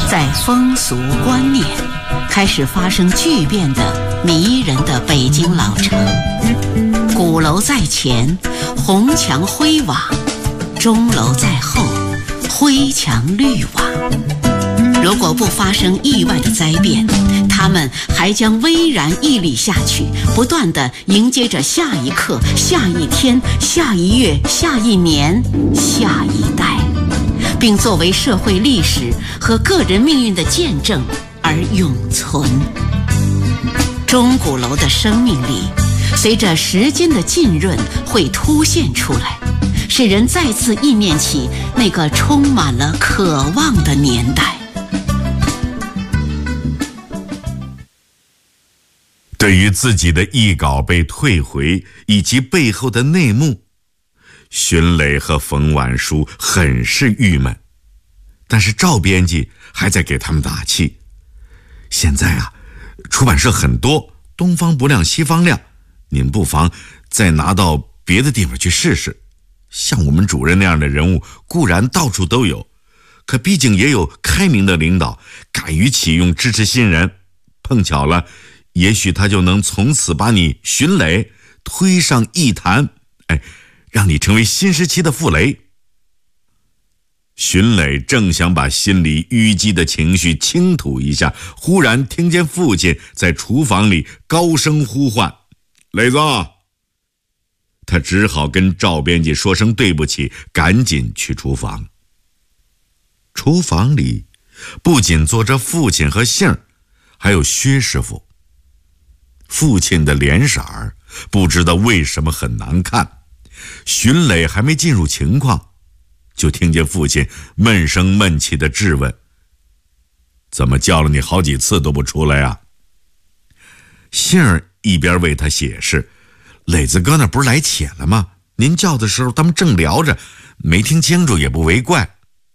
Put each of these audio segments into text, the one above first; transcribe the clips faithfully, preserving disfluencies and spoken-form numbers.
在风俗观念开始发生巨变的迷人的北京老城，鼓楼在前，红墙灰瓦；钟楼在后，灰墙绿瓦。如果不发生意外的灾变，他们还将巍然屹立下去，不断地迎接着下一刻、下一天、下一月、下一年、下一代，并作为社会历史和个人命运的见证而永存。钟鼓楼的生命力随着时间的浸润会凸现出来，使人再次忆念起那个充满了渴望的年代。 对于自己的译稿被退回以及背后的内幕，荀磊和冯婉书很是郁闷，但是赵编辑还在给他们打气。现在啊，出版社很多，东方不亮西方亮，你们不妨再拿到别的地方去试试。像我们主任那样的人物固然到处都有，可毕竟也有开明的领导，敢于启用支持新人，碰巧了，也许他就能从此把你荀磊推上艺坛，哎，让你成为新时期的傅雷。荀磊正想把心里淤积的情绪倾吐一下，忽然听见父亲在厨房里高声呼唤：“磊子！”他只好跟赵编辑说声对不起，赶紧去厨房。厨房里不仅坐着父亲和杏儿，还有薛师傅。父亲的脸色儿不知道为什么很难看，荀磊还没进入情况，就听见父亲闷声闷气的质问：“怎么叫了你好几次都不出来啊？”杏儿一边为他解释：“磊子哥那不是来且了吗？您叫的时候他们正聊着，没听清楚也不为怪。”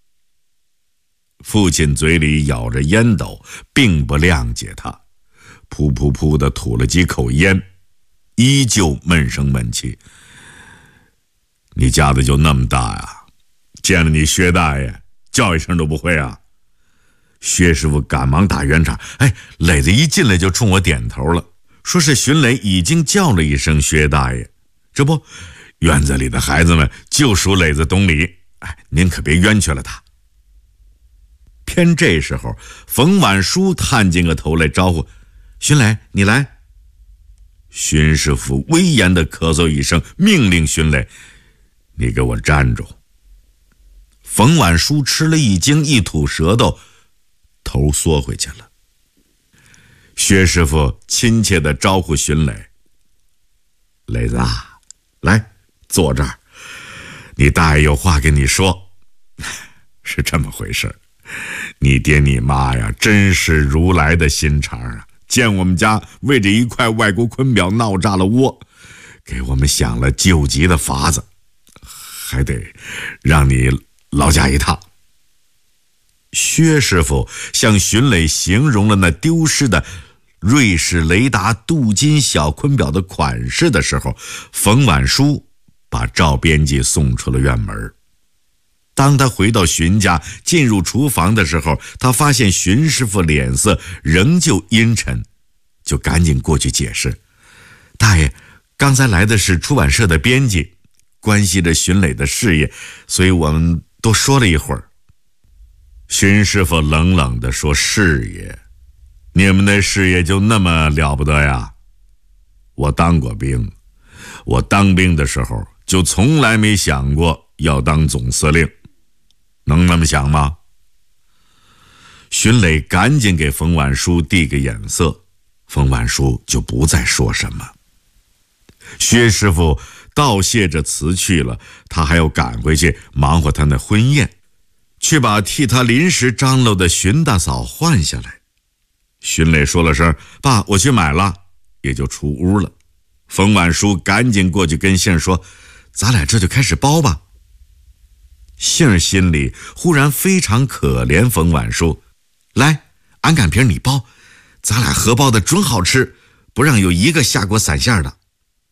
父亲嘴里咬着烟斗，并不谅解他，噗噗噗地吐了几口烟，依旧闷声闷气：“你家的就那么大呀？见了你薛大爷叫一声都不会啊？”薛师傅赶忙打圆场：“哎，磊子一进来就冲我点头了，说是荀磊已经叫了一声薛大爷，这不，院子里的孩子们就属磊子懂礼，哎，您可别冤屈了他。”偏这时候，冯婉书探进个头来招呼：“荀磊，你来。”荀师傅威严地咳嗽一声，命令荀磊：“你给我站住！”冯婉书吃了一惊，一吐舌头，头缩回去了。薛师傅亲切地招呼荀磊：“磊子啊，来坐这儿，你大爷有话跟你说。是这么回事，你爹你妈呀，真是如来的心肠啊！见我们家为这一块外国坤表闹炸了窝，给我们想了救急的法子，还得让你劳驾一趟。”薛师傅向荀磊形容了那丢失的瑞士雷达镀金小坤表的款式的时候，冯婉书把赵编辑送出了院门。当他回到荀家进入厨房的时候，他发现荀师傅脸色仍旧阴沉，就赶紧过去解释：“大爷，刚才来的是出版社的编辑，关系着荀磊的事业，所以我们多说了一会儿。”荀师傅冷冷地说：“事业？你们的事业就那么了不得呀？我当过兵，我当兵的时候就从来没想过要当总司令，能那么想吗？”荀磊赶紧给冯婉书递个眼色，冯婉书就不再说什么。薛师傅道谢着辞去了，他还要赶回去忙活他那婚宴，去把替他临时张罗的荀大嫂换下来。荀磊说了声：“爸，我去买了”，也就出屋了。冯婉书赶紧过去跟杏儿说：“咱俩这就开始包吧。”杏儿心里忽然非常可怜冯婉书：“来，俺擀皮你包，咱俩合包的准好吃，不让有一个下锅散馅的。”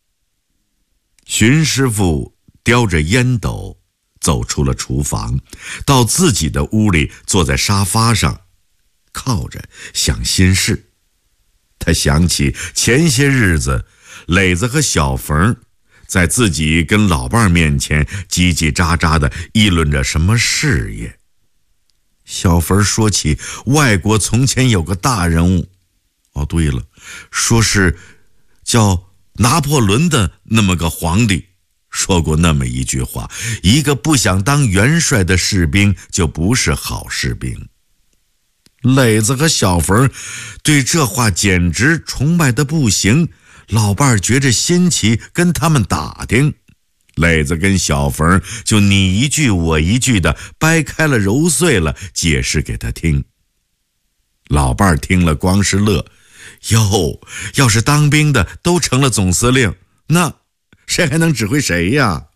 荀师傅叼着烟斗走出了厨房，到自己的屋里，坐在沙发上靠着想心事。他想起前些日子磊子和小冯在自己跟老伴面前叽叽喳喳地议论着什么事业。小冯说起外国从前有个大人物，哦对了，说是叫拿破仑的那么个皇帝，说过那么一句话：一个不想当元帅的士兵就不是好士兵。磊子和小冯对这话简直崇拜的不行，老伴儿觉着新奇，跟他们打听。磊子跟小冯就你一句我一句的掰开了揉碎了解释给他听。老伴儿听了光是乐，哟，要是当兵的都成了总司令，那谁还能指挥谁呀？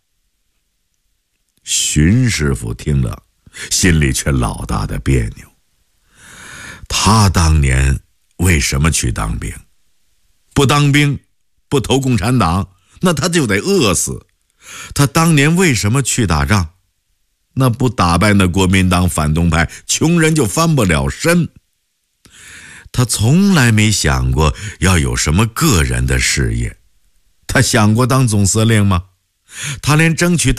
荀师傅听了心里却老大的别扭。他当年为什么去当兵？不当兵，不投共产党，那他就得饿死。他当年为什么去打仗？那不打败那国民党反动派，穷人就翻不了身。他从来没想过要有什么个人的事业。他想过当总司令吗？他连争取